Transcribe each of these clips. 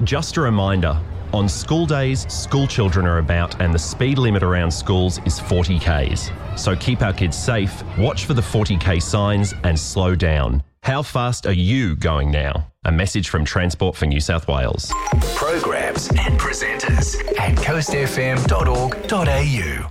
Just a reminder, on school days, school children are about and the speed limit around schools is 40 k's. So keep our kids safe, watch for the 40k signs and slow down. How fast are you going now? A message from Transport for New South Wales. Programs and presenters at coastfm.org.au.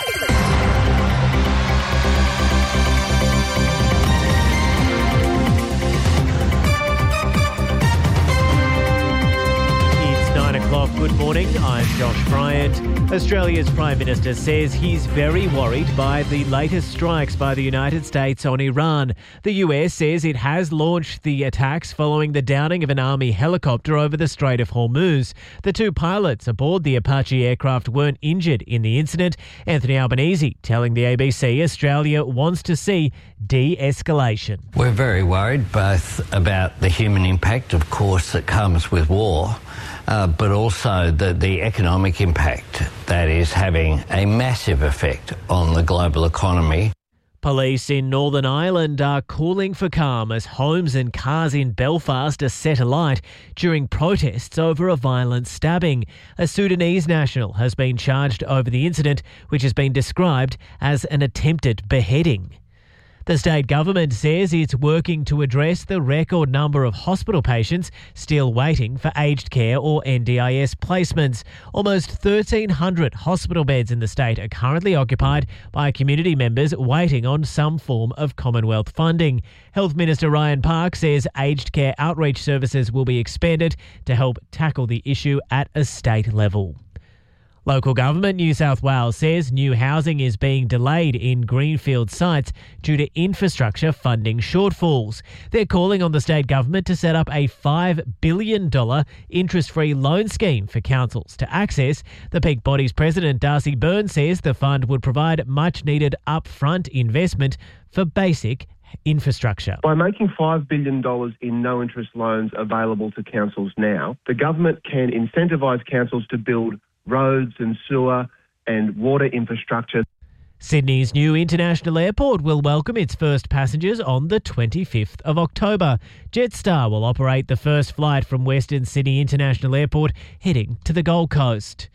Good morning, I'm Josh Bryant. Australia's Prime Minister says he's very worried by the latest strikes by the United States on Iran. The US says it has launched the attacks following the downing of an army helicopter over the Strait of Hormuz. The two pilots aboard the Apache aircraft weren't injured in the incident. Anthony Albanese telling the ABC Australia wants to see de-escalation. We're very worried both about the human impact, of course, that comes with war, but also the economic impact that is having a massive effect on the global economy. Police in Northern Ireland are calling for calm as homes and cars in Belfast are set alight during protests over a violent stabbing. A Sudanese national has been charged over the incident, which has been described as an attempted beheading. The state government says it's working to address the record number of hospital patients still waiting for aged care or NDIS placements. Almost 1,300 hospital beds in the state are currently occupied by community members waiting on some form of Commonwealth funding. Health Minister Ryan Park says aged care outreach services will be expanded to help tackle the issue at a state level. Local government New South Wales says new housing is being delayed in greenfield sites due to infrastructure funding shortfalls. They're calling on the state government to set up a $5 billion interest-free loan scheme for councils to access. The Peak Body's president Darcy Byrne says the fund would provide much-needed upfront investment for basic infrastructure. By making $5 billion in no-interest loans available to councils now, the government can incentivise councils to build roads and sewer and water infrastructure. Sydney's new international airport will welcome its first passengers on the 25th of October. Jetstar will operate the first flight from Western Sydney International Airport heading to the Gold Coast.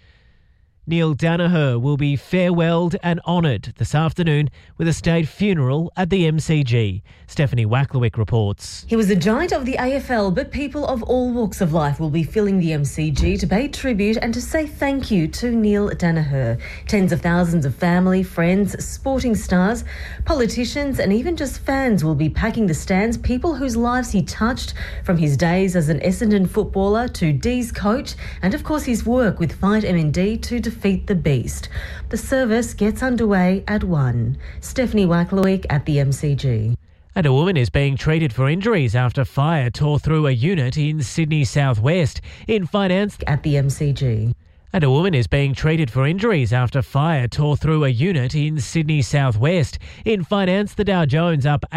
Neil Danaher will be farewelled and honoured this afternoon with a state funeral at the MCG. Stephanie Wacklewick reports. He was a giant of the AFL, but people of all walks of life will be filling the MCG to pay tribute and to say thank you to Neil Danaher. Tens of thousands of family, friends, sporting stars, politicians and even just fans will be packing the stands, people whose lives he touched, from his days as an Essendon footballer to D's coach and of course his work with Fight MND to defeat the beast. The service gets underway at 1. Stephanie Wacklewick at the MCG. And a woman is being treated for injuries after fire tore through a unit in Sydney southwest. In finance at the MCG. And a woman is being treated for injuries after fire tore through a unit in Sydney southwest. In finance, the Dow Jones up